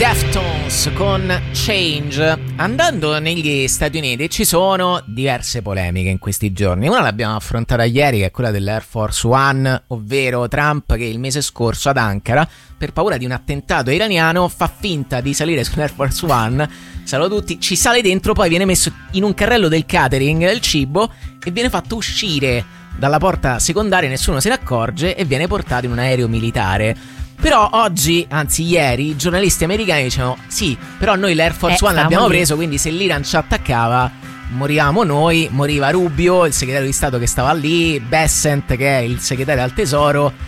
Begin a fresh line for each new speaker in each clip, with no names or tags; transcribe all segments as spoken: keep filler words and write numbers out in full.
Deftones con Change. Andando negli Stati Uniti ci sono diverse polemiche in questi giorni. Una l'abbiamo affrontata ieri, che è quella dell'Air Force One, ovvero Trump che il mese scorso ad Ankara, per paura di un attentato iraniano, fa finta di salire sull'Air Force One, salvo tutti, ci sale dentro, poi viene messo in un carrello del catering del cibo e viene fatto uscire dalla porta secondaria, nessuno se ne accorge, e viene portato in un aereo militare. Però oggi, anzi ieri, i giornalisti americani dicevano sì, però noi l'Air Force
eh,
One l'abbiamo
lì.
preso, quindi se l'Iran ci attaccava morivamo noi, moriva Rubio, il segretario di Stato che stava lì, Bessent che è il segretario al tesoro,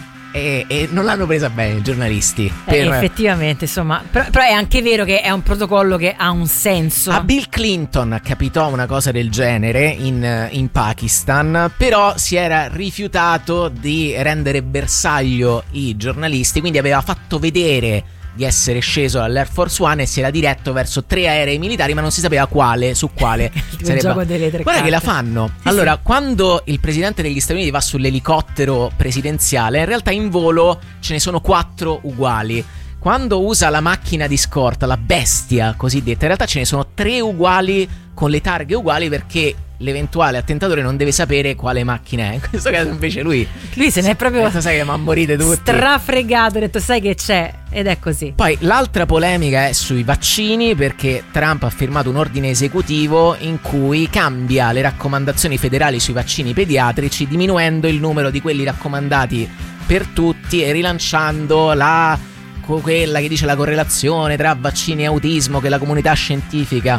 e, e non l'hanno presa bene i giornalisti.
Eh,
per...
effettivamente, insomma, però, però è anche vero che è un protocollo che ha un senso.
A Bill Clinton capitò una cosa del genere in, in Pakistan, però si era rifiutato di rendere bersaglio i giornalisti, quindi aveva fatto vedere di essere sceso dall'Air Force One e si era diretto verso tre aerei militari, ma non si sapeva quale, su quale
il gioco delle tre
Guarda
carte.
che la fanno.
Sì,
allora,
sì.
quando il presidente degli Stati Uniti va sull'elicottero presidenziale, in realtà in volo ce ne sono quattro uguali. Quando usa la macchina di scorta, la bestia cosiddetta, in realtà ce ne sono tre uguali con le targhe uguali, perché l'eventuale attentatore non deve sapere quale macchina è. In questo caso invece lui
Lui se ne è proprio
detto, sai che ma morite tutti,
strafregato, ha detto sai che c'è, ed è così.
Poi l'altra polemica è sui vaccini, perché Trump ha firmato un ordine esecutivo in cui cambia le raccomandazioni federali sui vaccini pediatrici, diminuendo il numero di quelli raccomandati per tutti e rilanciando la quella che dice la correlazione tra vaccini e autismo, che la comunità scientifica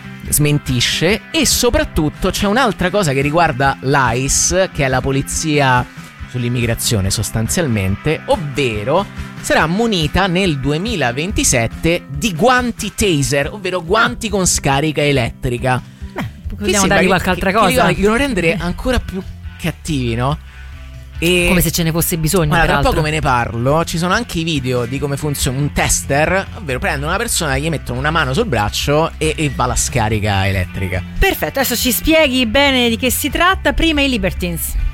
smentisce. E soprattutto c'è un'altra cosa che riguarda l'I C E, che è la polizia sull'immigrazione sostanzialmente, ovvero sarà munita nel duemilaventisette di guanti taser, ovvero guanti ah. con scarica elettrica.
Beh, vogliamo dargli qualche altra
che,
cosa,
che devono rendere ancora più cattivi, no? E
come se ce ne fosse bisogno.
Guarda, tra
peraltro.
poco me ne parlo. Ci sono anche i video di come funziona un tester, ovvero prendono una persona, gli mettono una mano sul braccio e, e va la scarica elettrica.
Perfetto, adesso ci spieghi bene di che si tratta. Prima i Libertines.